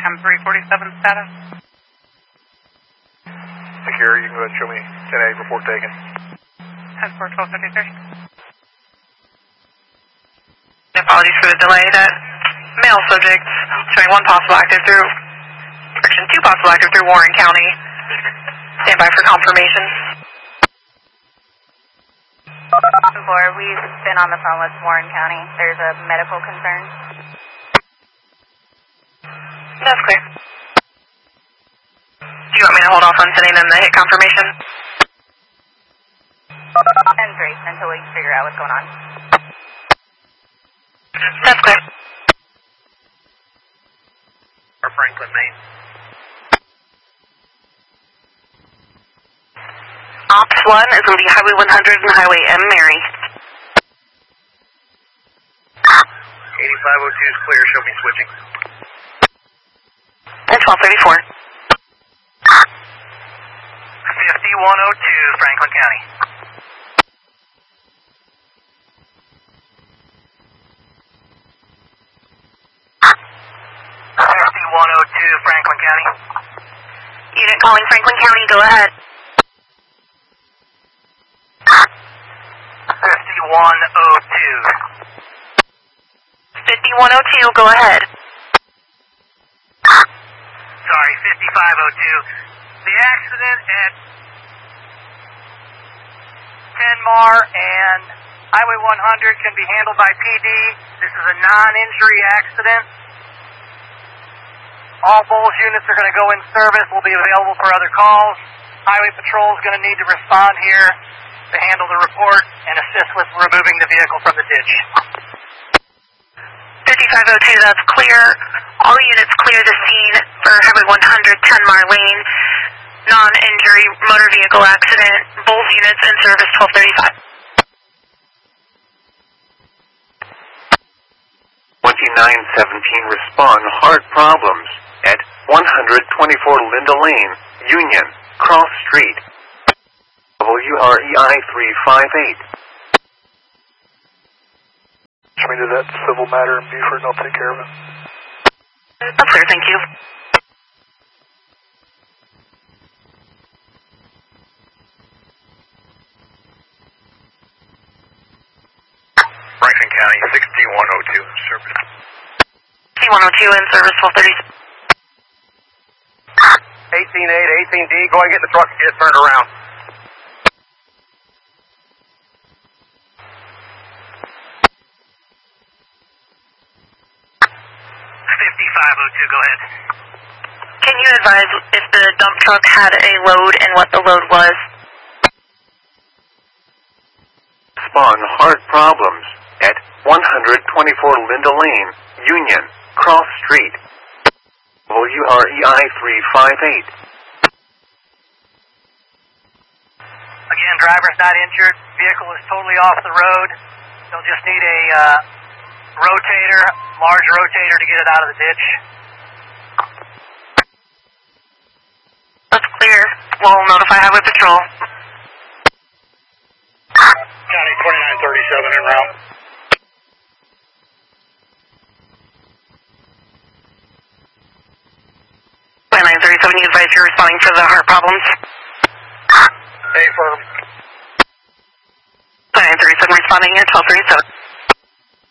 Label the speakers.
Speaker 1: 10-347 status.
Speaker 2: Secure, you can go ahead and show me 10-8 report taken.
Speaker 1: 10-4-12-53. Apologies for the delay. That male subject showing one possible active through, two possible active through Warren County. Stand by for confirmation.
Speaker 3: We've been on the phone with Warren County. There's a medical concern.
Speaker 1: That's clear. Do you want me to hold off on sending them the hit confirmation?
Speaker 3: 10-3 until we figure out what's going on.
Speaker 1: That's clear.
Speaker 2: Franklin, Maine.
Speaker 1: Ops 1 is going to be Highway 100 and Highway M. Mary.
Speaker 2: 8502 is clear, show me switching.
Speaker 1: And 1234.
Speaker 2: 5102, Franklin County. 5102, Franklin County.
Speaker 1: Unit calling Franklin County, go ahead.
Speaker 2: 5102.
Speaker 1: 5102, go ahead.
Speaker 2: Sorry, 5502. The accident at Tenmar and Highway 100 can be handled by PD. This is a non-injury accident. All Bulls units are going to go in service. Will be available for other calls. Highway Patrol is going to need to respond here to handle the report and assist with removing the vehicle from the ditch.
Speaker 1: 5502, that's clear. All units clear the scene for Highway 100, Tenmar Lane. Non-injury motor vehicle accident. Bulls units in service 1235.
Speaker 4: 2917 respond heart problems at 124 Linda Lane, Union, Cross Street, WREI 358.
Speaker 2: Show me to that civil matter in Buford and I'll take care of it.
Speaker 1: That's clear, thank you.
Speaker 2: Franklin County, 6102, service.
Speaker 1: 6102 in service 1230.
Speaker 2: 18-8, 18D, go ahead and get the truck and get it turned around. 5502, go ahead.
Speaker 1: Can you advise if the dump truck had a load and what the load was?
Speaker 4: Respond heart problems at 124 Linda Lane, Union, Cross Street, WREI 358.
Speaker 2: Again, driver's not injured. Vehicle is totally off the road. They'll just need a rotator, large rotator to get it out of the ditch.
Speaker 1: That's clear. We'll notify Highway Patrol.
Speaker 2: County 2937 en route.
Speaker 1: 2937, you advise you're responding for the heart problems?
Speaker 2: Affirm.
Speaker 1: 2937 responding at 1237.